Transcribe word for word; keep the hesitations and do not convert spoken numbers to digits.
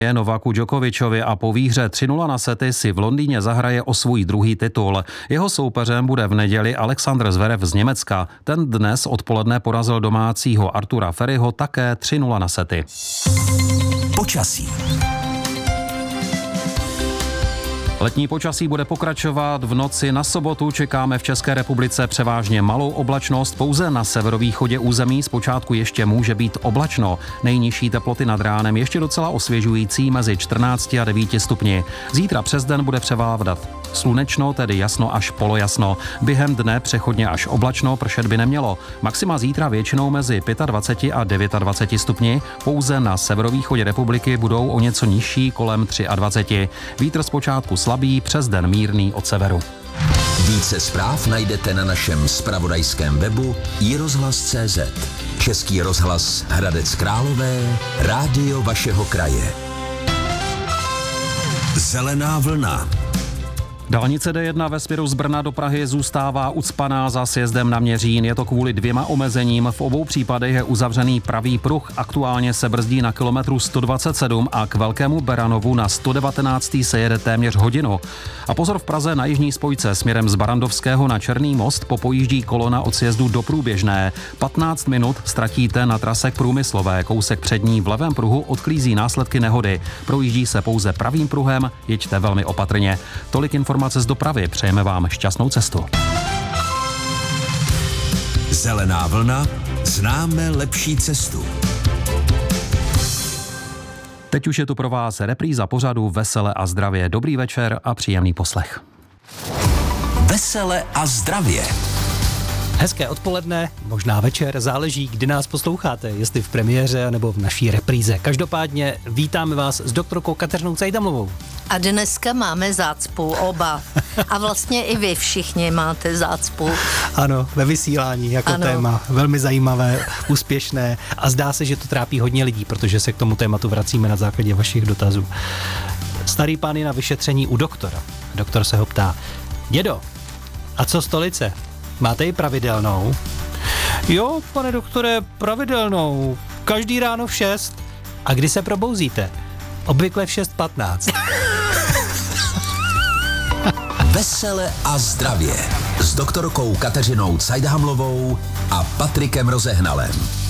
Novaku Djokovičovi a po výhře tři nula na sety si v Londýně zahraje o svůj druhý titul. Jeho soupeřem bude v neděli Alexander Zverev z Německa. Ten dnes odpoledne porazil domácího Artura Ferryho také tři nula na sety. Počasí. Letní počasí bude pokračovat. V noci na sobotu čekáme v České republice převážně malou oblačnost. Pouze na severovýchodě území zpočátku ještě může být oblačno. Nejnižší teploty nad ránem ještě docela osvěžující mezi čtrnácti a devíti stupni. Zítra přes den bude převládat slunečno, tedy jasno až polojasno. Během dne přechodně až oblačno, pršet by nemělo. Maxima zítra většinou mezi dvaceti pěti a dvaceti devíti stupni. Pouze na severovýchodě republiky budou o něco nižší kolem dvaceti tři. Vítr zpočátku slabý, přes den mírný od severu. Více zpráv najdete na našem zpravodajském webu i rozhlas tečka cé zet. Český rozhlas Hradec Králové, rádio vašeho kraje. Zelená vlna. Dálnice D jedna ve směru z Brna do Prahy zůstává ucpaná za sjezdem na Měřín. Je to kvůli dvěma omezením. V obou případech je uzavřený pravý pruh. Aktuálně se brzdí na kilometru sto dvacet sedm a k Velkému Beranovu na sto devatenáct se jede téměř hodinu. A pozor, v Praze na jižní spojce směrem z Barandovského na Černý most popojíždí kolona od sjezdu do Průběžné. patnáct minut ztratíte na trase k Průmyslové. Kousek před ní v levém pruhu odklízí následky nehody. Projíždí se pouze pravým pruhem, jeďte velmi opatrně. Tolik informací z dopravy. Přejeme vám šťastnou cestu. Zelená vlna. Známe lepší cestu. Teď už je tu pro vás repríza pořadu Vesele a zdravě. Dobrý večer a příjemný poslech. Vesele a zdravě. Hezké odpoledne, možná večer, záleží, kdy nás posloucháte, jestli v premiéře nebo v naší repríze. Každopádně vítáme vás s doktorkou Kateřinou Cajdamlovou. A dneska máme zácpu oba. A vlastně i vy všichni máte zácpu. Ano, ve vysílání jako ano. Téma. Velmi zajímavé, úspěšné a zdá se, že to trápí hodně lidí, protože se k tomu tématu vracíme na základě vašich dotazů. Starý pán je na vyšetření u doktora. Doktor se ho ptá: dědo, a co stolice? Máte ji pravidelnou? Jo, pane doktore, pravidelnou. Každý ráno v šest. A kdy se probouzíte? Obvykle v šest patnáct. Vesele a zdravě s doktorkou Kateřinou Cajdamlovou a Patrikem Rozehnalem.